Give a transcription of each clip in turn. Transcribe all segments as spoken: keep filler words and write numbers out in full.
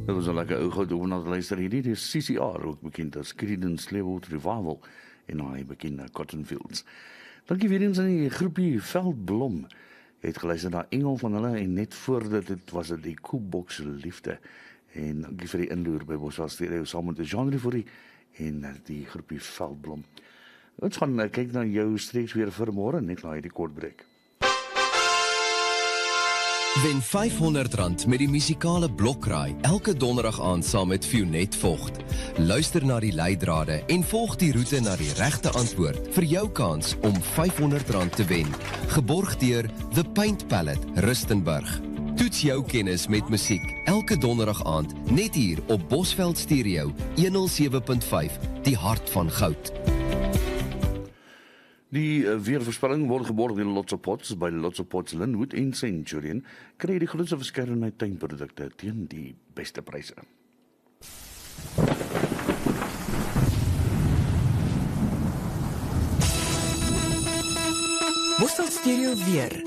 Dat was 'n lekker ou goud om na te luister hierdie. Dit is C C R, ook bekend as Creedence Clearwater Revival en hy bekende Cotton Fields. Dankie weer eens aan die groepie Veldblom. Jy het geluister na Engel van hulle en net voordat dit was dit die Koelbox Liefde. En dankie vir die inloer by Boswel Stereo saam met die genre vir die en die groepie Veldblom. Ons gaan uh, kyk na jou streeks weer vir môre net na hierdie kort breek. Wen vyfhonderd rand met die musikale Blokraai elke donderdag aand saam met Fionet Vogt. Luister na die leidrade en volg die roete na die regte antwoord vir jou kans om vyfhonderd rand te wen. Geborg deur The Paint Palette, Rustenburg. Toets jou kennis met musiek elke donderdag aand net hier op Bosveld Stereo honderd sewe punt vyf, die hart van goud. Die uh, weervoorspelling word geborg deur Lotso Pots by Lotso Pots Linwood en Centurion. Kry jy die grootste verskeidenheid tuinprodukte teen die beste pryse. Bosveld Stereo weer.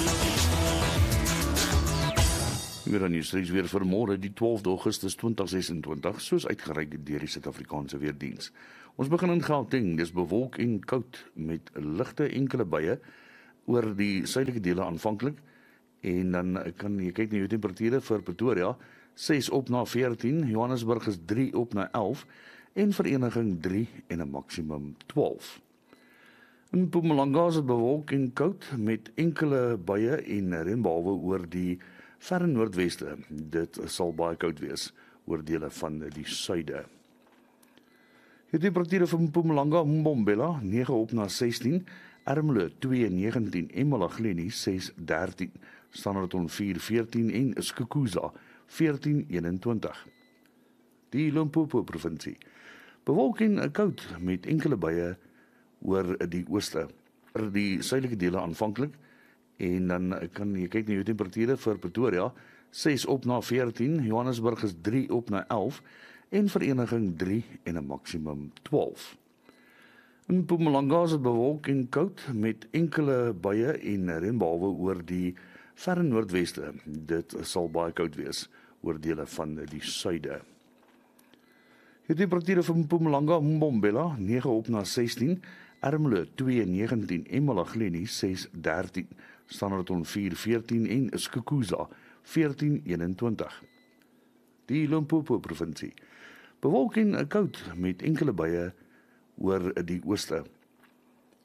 Weer aan die streeks weer vir môre die twaalfde Augustus twintig sesentwintig, soos uitgereik deur die Suid-Afrikaanse Weerdiens. Ons begin in Gauteng, dis bewolk en koud met ligte enkele buie oor die suidelike dele aanvanklik en dan kan jy kyk na jou temperature vir Pretoria, ses op na veertien, Johannesburg is drie op na elf en Vereniging drie en 'n maksimum twaalf. In Mpumalanga is dit bewolk en koud met enkele buie en reën behalwe oor die verre noordweste. Dit sal baie koud wees oor dele van die suide. Die temperature vir Mpumalanga, Mbombela nege op na sestien, Ermelo twee negentien, eMalahleni ses dertien, Standerton vier veertien en Skukuza veertien eenentwintig. Die Limpopo provinsie. Bewolk en koud met enkele buie oor die ooste, oor die suidelike dele aanvanklik en dan kan jy kyk na jou temperature vir Pretoria, ses op na veertien, Johannesburg is drie op na elf en Vereniging drie en 'n maksimum twaalf. In Mpumalanga is dit bewolk en koud met enkele buie en reën behalwe oor die verre noordweste. Dit sal baie koud wees oor dele van die suide. Die temperature vir Mpumalanga, Mbombela nege op na sestien, Ermelo twee negentien, eMalahleni ses dertien, Standerton vier veertien en Skukuza veertien eenentwintig. Die Limpopo provinsie. Bewolk en koud met enkele buie oor die ooste.